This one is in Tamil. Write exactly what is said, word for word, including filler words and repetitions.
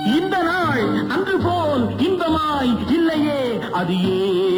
இந்த நாள் அன்று போல் இன்பமாய் இல்லையே, அது ஏன்